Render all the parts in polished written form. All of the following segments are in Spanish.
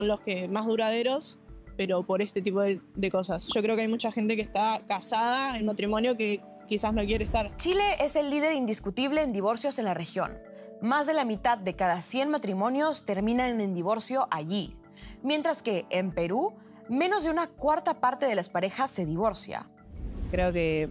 los que más duraderos, pero por este tipo de cosas. Yo creo que hay mucha gente que está casada en matrimonio que quizás no quiere estar. Chile es el líder indiscutible en divorcios en la región. Más de la mitad de cada 100 matrimonios terminan en divorcio allí. Mientras que en Perú, menos de una cuarta parte de las parejas se divorcia. Creo que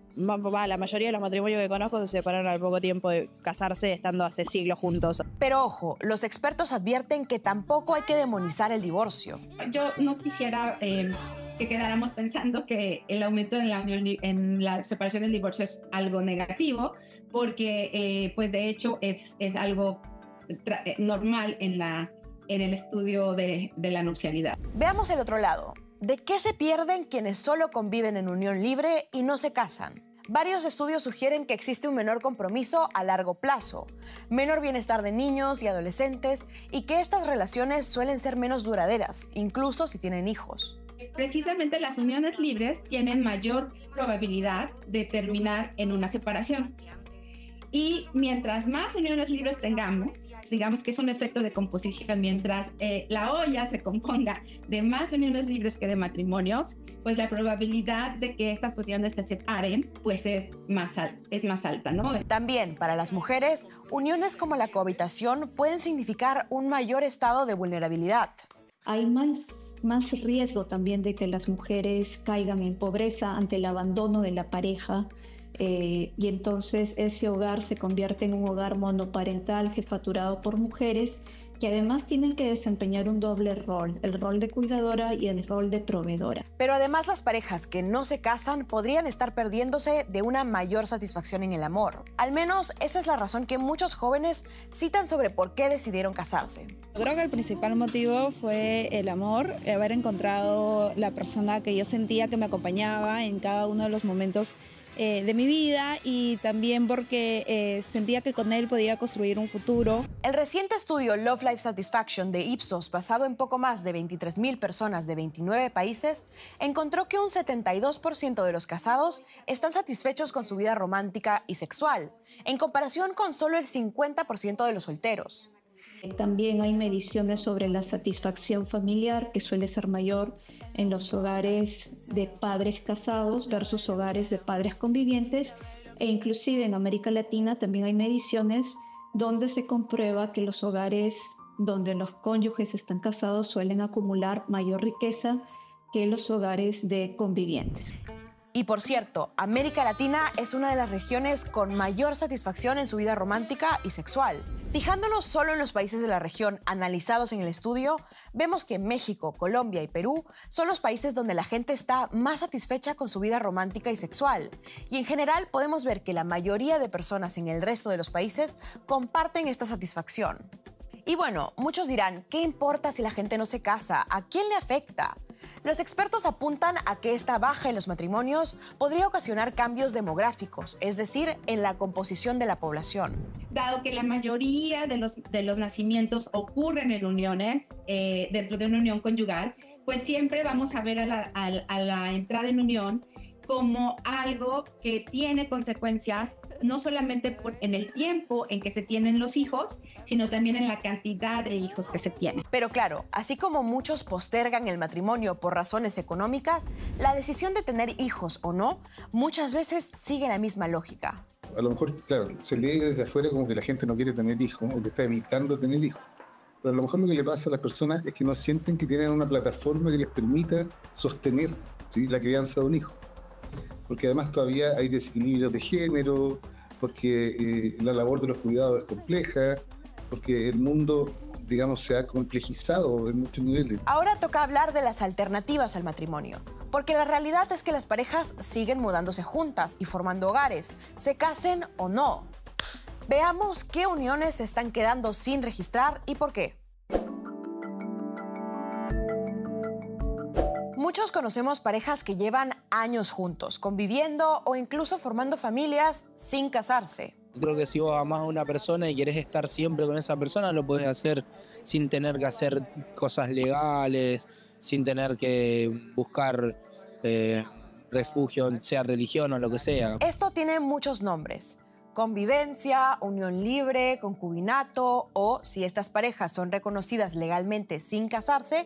la mayoría de los matrimonios que conozco se separaron al poco tiempo de casarse, estando hace siglos juntos. Pero ojo, los expertos advierten que tampoco hay que demonizar el divorcio. Yo no quisiera que quedáramos pensando que el aumento en la separación del divorcio es algo negativo, porque pues de hecho es algo normal en el estudio de la nupcialidad. Veamos el otro lado. ¿De qué se pierden quienes solo conviven en unión libre y no se casan? Varios estudios sugieren que existe un menor compromiso a largo plazo, menor bienestar de niños y adolescentes y que estas relaciones suelen ser menos duraderas, incluso si tienen hijos. Precisamente las uniones libres tienen mayor probabilidad de terminar en una separación. Y mientras más uniones libres tengamos, digamos que es un efecto de composición, mientras la olla se componga de más uniones libres que de matrimonios, pues la probabilidad de que estas uniones se separen pues es más alta, ¿no? También para las mujeres, uniones como la cohabitación pueden significar un mayor estado de vulnerabilidad. Hay más riesgo también de que las mujeres caigan en pobreza ante el abandono de la pareja. Y entonces ese hogar se convierte en un hogar monoparental jefaturado por mujeres que además tienen que desempeñar un doble rol, el rol de cuidadora y el rol de proveedora. Pero además las parejas que no se casan podrían estar perdiéndose de una mayor satisfacción en el amor. Al menos esa es la razón que muchos jóvenes citan sobre por qué decidieron casarse. Creo que el principal motivo fue el amor, haber encontrado la persona que yo sentía que me acompañaba en cada uno de los momentos de mi vida, y también porque sentía que con él podía construir un futuro. El reciente estudio Love Life Satisfaction de Ipsos, basado en poco más de 23,000 personas de 29 países, encontró que un 72% de los casados están satisfechos con su vida romántica y sexual, en comparación con solo el 50% de los solteros. También hay mediciones sobre la satisfacción familiar, que suele ser mayor en los hogares de padres casados versus hogares de padres convivientes, e inclusive en América Latina también hay mediciones donde se comprueba que los hogares donde los cónyuges están casados suelen acumular mayor riqueza que los hogares de convivientes. Y por cierto, América Latina es una de las regiones con mayor satisfacción en su vida romántica y sexual. Fijándonos solo en los países de la región analizados en el estudio, vemos que México, Colombia y Perú son los países donde la gente está más satisfecha con su vida romántica y sexual. Y en general podemos ver que la mayoría de personas en el resto de los países comparten esta satisfacción. Y bueno, muchos dirán, ¿qué importa si la gente no se casa? ¿A quién le afecta? Los expertos apuntan a que esta baja en los matrimonios podría ocasionar cambios demográficos, es decir, en la composición de la población. Dado que la mayoría de los nacimientos ocurren en uniones, dentro de una unión conyugal, pues siempre vamos a ver a la entrada en unión como algo que tiene consecuencias no solamente en el tiempo en que se tienen los hijos, sino también en la cantidad de hijos que se tienen. Pero claro, así como muchos postergan el matrimonio por razones económicas, la decisión de tener hijos o no muchas veces sigue la misma lógica. A lo mejor, claro, se lee desde afuera como que la gente no quiere tener hijos o que está evitando tener hijos. Pero a lo mejor lo que le pasa a las personas es que no sienten que tienen una plataforma que les permita sostener, ¿sí?, la crianza de un hijo. Porque además todavía hay desequilibrios de género, porque la labor de los cuidados es compleja, porque el mundo, digamos, se ha complejizado en muchos niveles. Ahora toca hablar de las alternativas al matrimonio, porque la realidad es que las parejas siguen mudándose juntas y formando hogares, se casen o no. Veamos qué uniones se están quedando sin registrar y por qué. Muchos conocemos parejas que llevan años juntos, conviviendo o incluso formando familias sin casarse. Creo que si vos amás a una persona y querés estar siempre con esa persona, lo podés hacer sin tener que hacer cosas legales, sin tener que buscar refugio, sea religión o lo que sea. Esto tiene muchos nombres: convivencia, unión libre, concubinato o, si estas parejas son reconocidas legalmente sin casarse,